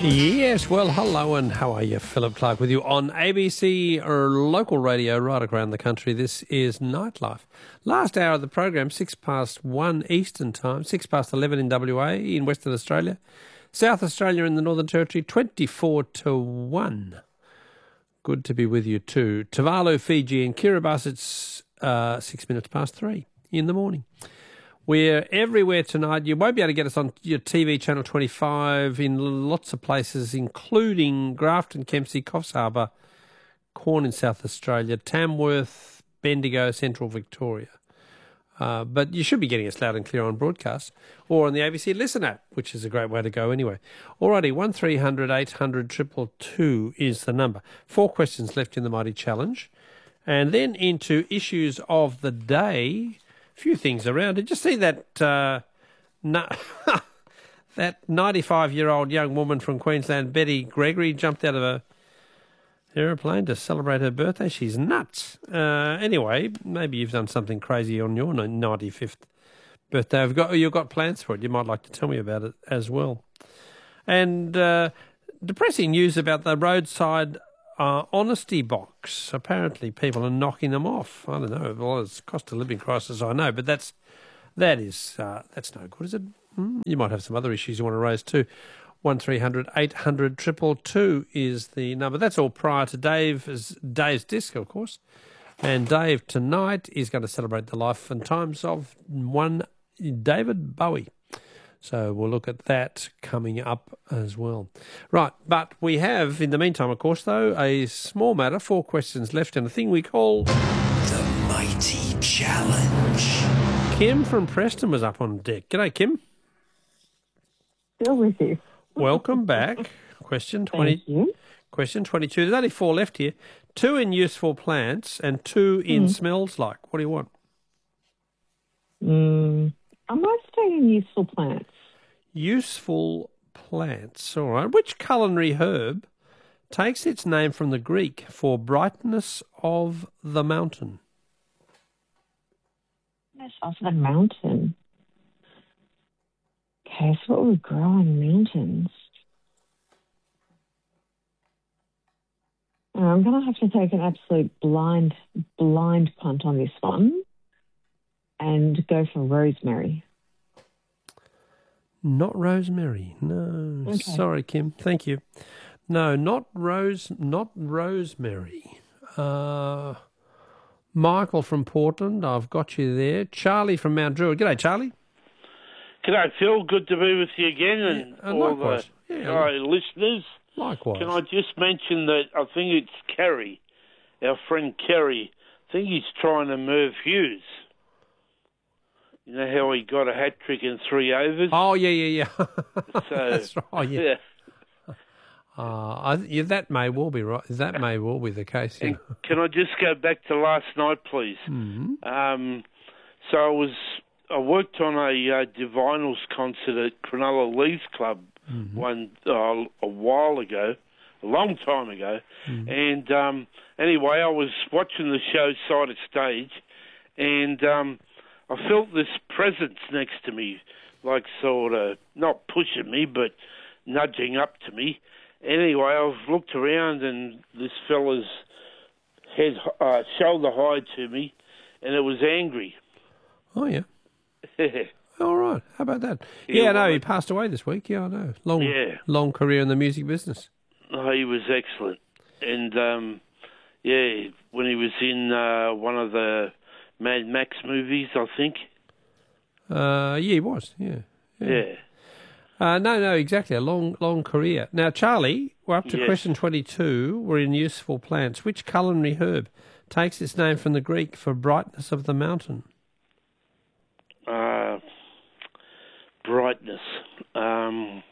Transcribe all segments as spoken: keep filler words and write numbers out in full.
Yes, well, hello and how are you? Philip Clark with you on A B C or local radio right around the country. This is Nightlife. Last hour of the program, six past one Eastern time, six past eleven in W A, in Western Australia, South Australia and the Northern Territory, twenty-four to one. Good to be with you too. Tuvalu, Fiji and Kiribati, it's uh, six minutes past three in the morning. We're everywhere tonight. You won't be able to get us on your T V channel twenty-five in lots of places, including Grafton, Kempsey, Coffs Harbour, Corn in South Australia, Tamworth, Bendigo, Central Victoria. Uh, but you should be getting us loud and clear on broadcast or on the A B C Listen app, which is a great way to go anyway. Alrighty, one three hundred eight hundred two two two is the number. Four questions left in the Mighty Challenge. And then into issues of the day. Few things around. Did you see that uh, no, that ninety-five-year-old young woman from Queensland, Betty Gregory, jumped out of a aeroplane to celebrate her birthday? She's nuts. Uh, anyway, maybe you've done something crazy on your ninety-fifth birthday. You've got, you've got plans for it. You might like to tell me about it as well. And uh, depressing news about the roadside Uh, honesty box. Apparently people are knocking them off. I don't know. Well, it's cost of living crisis, I know, but that's that is uh, that's no good, is it? Mm, you might have some other issues you want to raise too. One three hundred eight hundred two two two is the number. That's all prior to Dave's Dave's disc, of course. And Dave tonight is going to celebrate the life and times of one David Bowie. So we'll look at that coming up as well. Right, but we have, in the meantime, of course, though, a small matter, four questions left, and a thing we call... The Mighty Challenge. Kim from Preston was up on deck. G'day, Kim. Still with you. Welcome back. Question twenty. Thank you. Question twenty-two. There's only four left here. Two in useful plants and two in Mm. smells like. What do you want? Mm, I might stay in useful plants. Useful plants. All right. Which culinary herb takes its name from the Greek for brightness of the mountain? Yes, off the mountain. Okay, so what would grow in mountains? Uh, I'm going to have to take an absolute blind, blind punt on this one and go for rosemary. Not rosemary. No. Okay. Sorry, Kim. Thank you. No, not rose. Not rosemary. Uh, Michael from Portland. I've got you there. Charlie from Mount Druitt. G'day, Charlie. G'day, Phil. Good to be with you again, and Yeah, and all likewise. the Yeah. uh, listeners. Likewise. Can I just mention that I think it's Kerry, our friend Kerry. I think he's trying to Merv Hughes. You know how he got a hat trick in three overs? Oh yeah, yeah, yeah. So, That's right. Yeah. yeah. Uh, I, yeah, that may well be right. That may well be the case. Yeah. And can I just go back to last night, please? Mm-hmm. Um, so I was I worked on a uh, Divinals concert at Cronulla Leaves Club mm-hmm. one uh, a while ago, a long time ago, mm-hmm. and um, anyway, I was watching the show side of stage, and um, I felt this presence next to me, like sort of not pushing me, but nudging up to me. Anyway, I've looked around and this fella's head, uh, shoulder high to me, and it was angry. Oh, yeah. All right. How about that? Yeah, yeah no, he passed away this week. Yeah, I know. Long, yeah. long career in the music business. Oh, he was excellent. And, um, yeah, when he was in uh, one of the Mad Max movies, I think. Uh, yeah, he was. Yeah. Yeah. yeah. Uh, no, no, exactly. A long, long career. Now, Charlie, we're up to yes. question twenty-two. We're in useful plants. Which culinary herb takes its name from the Greek for brightness of the mountain? Uh, brightness. Um,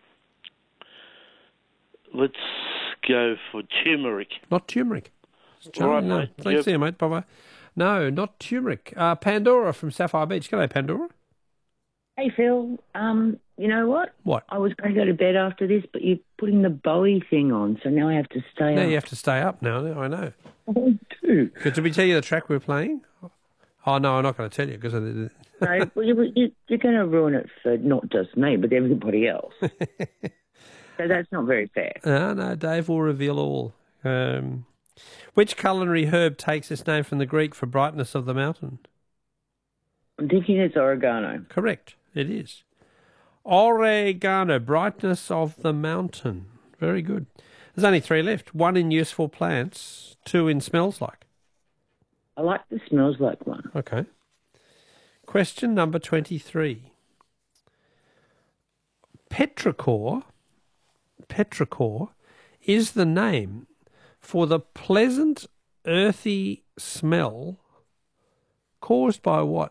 let's go for turmeric. Not turmeric. Charlie, right, no. mate. Thanks, Yep. to you, mate. Bye-bye. No, not turmeric. Uh, Pandora from Sapphire Beach. G'day, Pandora. Hey, Phil, um, you know what? What? I was going to go to bed after this, but you're putting the Bowie thing on, so now I have to stay Now up. you have to stay up now. now I know. I do. Good. Did we tell you the track we're playing? Oh, no, I'm not going to tell you because I did. No, well, you, you, you're going to ruin it for not just me, but everybody else. So that's not very fair. No, no, Dave will reveal all. Um, which culinary herb takes its name from the Greek for brightness of the mountain? I'm thinking it's oregano. Correct, it is. Oregano, brightness of the mountain. Very good. There's only three left. One in useful plants, two in smells like. I like the smells like one. Okay. Question number twenty-three. Petrichor, petrichor is the name for the pleasant, earthy smell caused by what?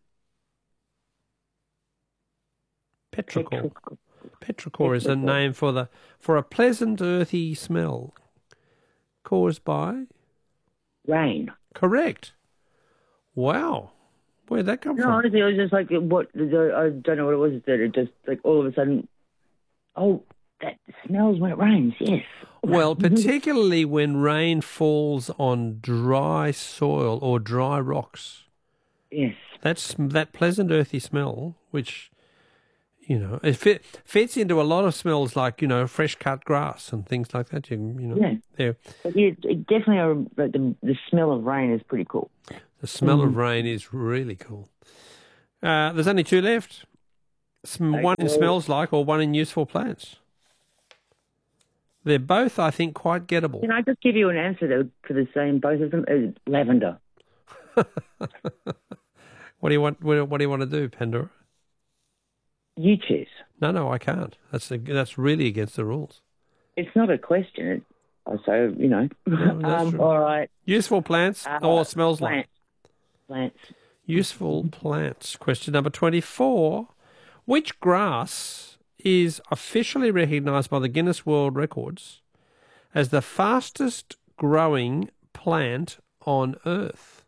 Petrichor. Petrichor is a name for the for a pleasant, earthy smell caused by Rain. Correct. Wow, where'd that come No, from? honestly, it was just like what the, I don't know what it was. That it just like all of a sudden, oh, that smells when it rains. Yes. Well, particularly when rain falls on dry soil or dry rocks. Yes. That's that pleasant, earthy smell, which, you know, it fit, fits into a lot of smells like, you know, fresh cut grass and things like that. You, you know, Yeah. they're- But yeah, it definitely, are, like the the smell of rain is pretty cool. the smell of rain is really cool. Uh, there's only two left. Sm- One in Okay. smells like or one in useful plants. They're both, I think, quite gettable. Can I just give you an answer though for the same both of them? Uh, lavender. What do you want? What, what do you want to do, Pandora? You choose. No, no, I can't. That's a, that's really against the rules. It's not a question. It, so you know. that's um, true. all right. Useful plants Uh, or smells like. Plants. Plants. Useful plants. Question number twenty-four. Which grass is officially recognised by the Guinness World Records as the fastest growing plant on Earth?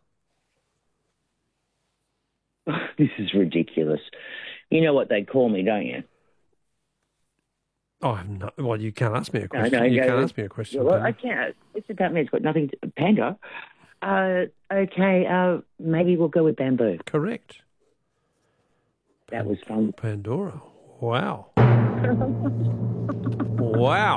This is ridiculous. You know what they call me, don't you? Oh, I'm not, well, you can't ask me a No, question. no, you no, can't no. ask me a question. Well, Panda. I can't. It's about me. It's got nothing to Panda. Uh, okay, uh, maybe we'll go with bamboo. Correct. That was fun. Pandora. Wow. Wow.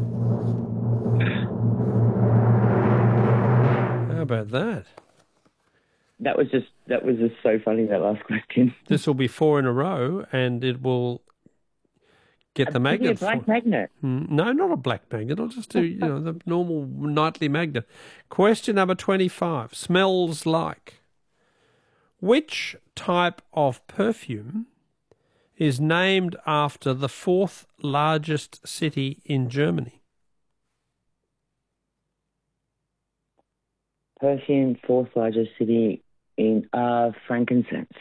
How about that? That was just that was just so funny, that last question. This will be four in a row, and it will get the Give me a magnet. black for- magnet. Mm, No, not a black magnet. I'll just do, you know, the normal nightly magnet. Question number twenty-five. Smells like. Which type of perfume is named after the fourth largest city in Germany? Perfume, fourth largest city in uh, frankincense.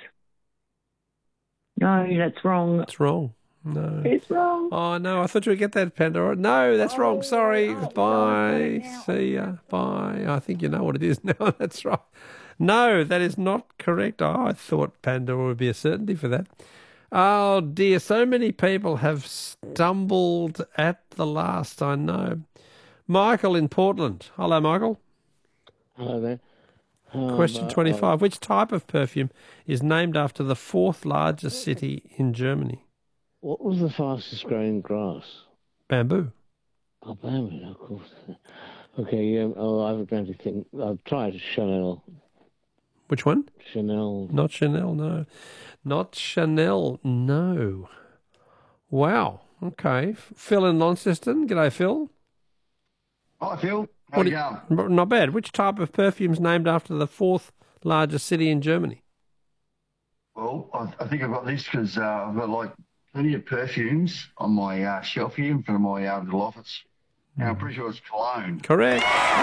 No, that's wrong. That's wrong. No. It's wrong. Oh, no, I thought you would get that, Pandora. No, that's wrong. Sorry. Bye. See ya. Bye. I think you know what it is now. That's right. No, that is not correct. Oh, I thought Pandora would be a certainty for that. Oh, dear. So many people have stumbled at the last, I know. Michael in Portland. Hello, Michael. Hello there. Um, Question uh, twenty-five. Which type of perfume is named after the fourth largest city in Germany? What was the fastest growing grass? Bamboo. Oh, bamboo, of course. Okay, yeah. Oh, I'm going to think. I've tried Chanel. Which one? Chanel. Not Chanel, no. Not Chanel, no. Wow. Okay. Phil in Launceston. G'day, Phil. Hi, Phil. How What you do going? you- Not bad. Which type of perfume is named after the fourth largest city in Germany? Well, I, I think I've got this because uh, I've got like plenty of perfumes on my uh, shelf here in front of my uh, little office. Now, I'm pretty sure it's cologne. Correct.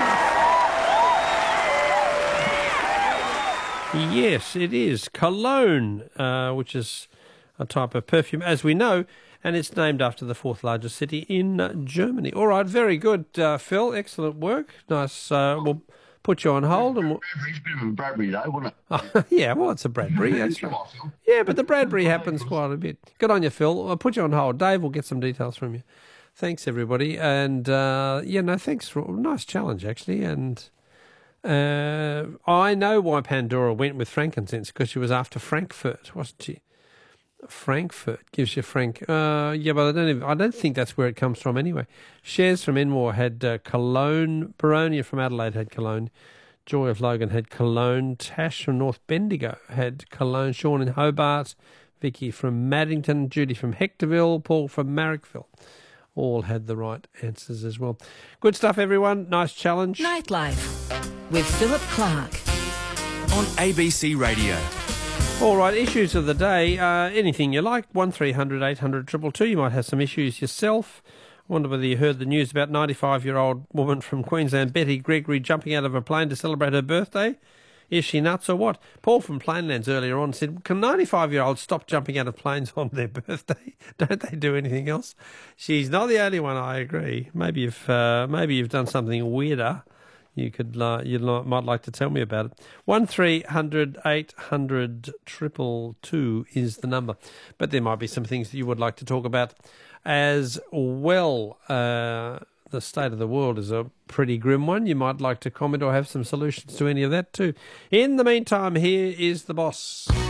Yes, it is. Cologne, uh, which is a type of perfume, as we know, and it's named after the fourth largest city in uh, Germany. All right, very good, uh, Phil. Excellent work. Nice. Uh, we'll put you on hold. and we'll... Bradbury's a bit of a Bradbury, though, wasn't it? Yeah, well, it's a Bradbury. That's Come right. on, Phil. Yeah, but the Bradbury happens quite a bit. Good on you, Phil. I'll put you on hold. Dave will get some details from you. Thanks, everybody. And, uh, yeah, no, thanks. For nice challenge, actually. And uh, I know why Pandora went with frankincense, because she was after Frankfurt, wasn't she? Frankfurt gives you Frank. Uh, yeah, but I don't. Even, I don't think that's where it comes from anyway. Shares from Enmore had uh, Cologne. Baronia from Adelaide had Cologne. Joy of Logan had Cologne. Tash from North Bendigo had Cologne. Sean in Hobart. Vicky from Maddington. Judy from Hectorville. Paul from Marrickville. All had the right answers as well. Good stuff, everyone. Nice challenge. Nightlife with Philip Clark on A B C Radio. All right, issues of the day. Uh, anything you like. one three hundred eight hundred two two two. You might have some issues yourself. I wonder whether you heard the news about ninety-five-year-old woman from Queensland, Betty Gregory, jumping out of a plane to celebrate her birthday. Is she nuts or what? Paul from Plainlands earlier on said, can ninety-five-year-olds stop jumping out of planes on their birthday? Don't they do anything else? She's not the only one, I agree. Maybe you've, uh, maybe you've done something weirder. You could, uh, you might like to tell me about it. One three hundred eight hundred two two two is the number. But there might be some things that you would like to talk about as well. Uh, the state of the world is a pretty grim one. You might like to comment or have some solutions to any of that too. In the meantime, here is the boss.